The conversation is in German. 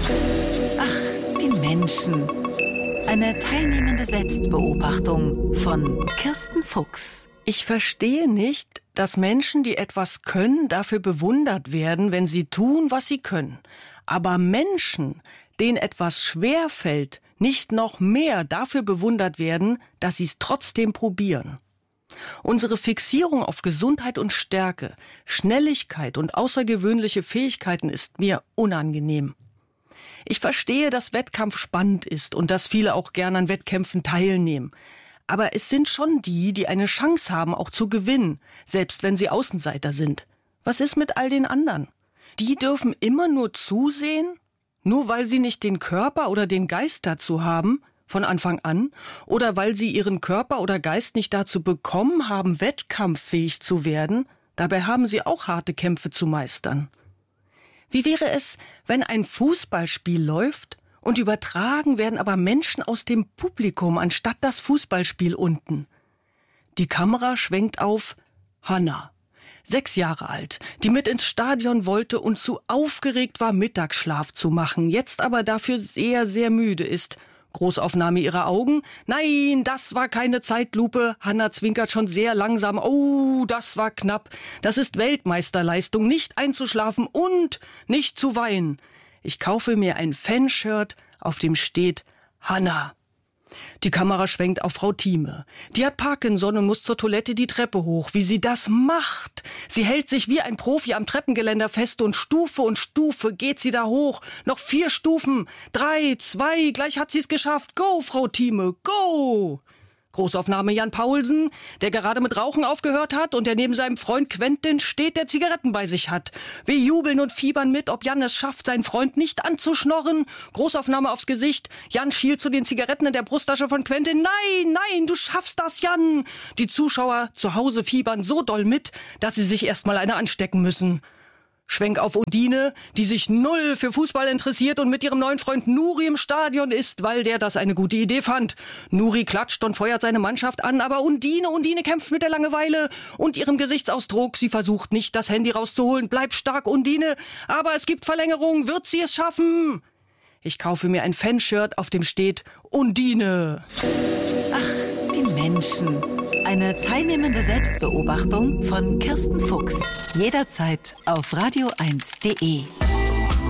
Ach, die Menschen. Eine teilnehmende Selbstbeobachtung von Kirsten Fuchs. Ich verstehe nicht, dass Menschen, die etwas können, dafür bewundert werden, wenn sie tun, was sie können. Aber Menschen, denen etwas schwerfällt, nicht noch mehr dafür bewundert werden, dass sie es trotzdem probieren. Unsere Fixierung auf Gesundheit und Stärke, Schnelligkeit und außergewöhnliche Fähigkeiten ist mir unangenehm. Ich verstehe, dass Wettkampf spannend ist und dass viele auch gerne an Wettkämpfen teilnehmen. Aber es sind schon die, die eine Chance haben, auch zu gewinnen, selbst wenn sie Außenseiter sind. Was ist mit all den anderen? Die dürfen immer nur zusehen, nur weil sie nicht den Körper oder den Geist dazu haben, von Anfang an, oder weil sie ihren Körper oder Geist nicht dazu bekommen haben, wettkampffähig zu werden. Dabei haben sie auch harte Kämpfe zu meistern. Wie wäre es, wenn ein Fußballspiel läuft und übertragen werden aber Menschen aus dem Publikum anstatt das Fußballspiel unten? Die Kamera schwenkt auf Hanna, 6 Jahre alt, die mit ins Stadion wollte und zu aufgeregt war, Mittagsschlaf zu machen, jetzt aber dafür sehr, sehr müde ist. Großaufnahme ihrer Augen. Nein, das war keine Zeitlupe. Hanna zwinkert schon sehr langsam. Oh, das war knapp. Das ist Weltmeisterleistung, nicht einzuschlafen und nicht zu weinen. Ich kaufe mir ein Fanshirt, auf dem steht Hanna. Die Kamera schwenkt auf Frau Thieme. Die hat Parkinson und muss zur Toilette die Treppe hoch. Wie sie das macht! Sie hält sich wie ein Profi am Treppengeländer fest und Stufe geht sie da hoch. Noch 4 Stufen. 3, 2, gleich hat sie es geschafft. Go, Frau Thieme, go! Großaufnahme Jan Paulsen, der gerade mit Rauchen aufgehört hat und der neben seinem Freund Quentin steht, der Zigaretten bei sich hat. Wir jubeln und fiebern mit, ob Jan es schafft, seinen Freund nicht anzuschnorren. Großaufnahme aufs Gesicht. Jan schielt zu den Zigaretten in der Brusttasche von Quentin. Nein, du schaffst das, Jan! Die Zuschauer zu Hause fiebern so doll mit, dass sie sich erstmal eine anstecken müssen. Schwenk auf Undine, die sich 0 für Fußball interessiert und mit ihrem neuen Freund Nuri im Stadion ist, weil der das eine gute Idee fand. Nuri klatscht und feuert seine Mannschaft an, aber Undine kämpft mit der Langeweile und ihrem Gesichtsausdruck. Sie versucht nicht, das Handy rauszuholen. Bleib stark, Undine, aber es gibt Verlängerung. Wird sie es schaffen? Ich kaufe mir ein Fanshirt, auf dem steht Undine. Ach, die Menschen. Eine teilnehmende Selbstbeobachtung von Kirsten Fuchs. Jederzeit auf radio1.de.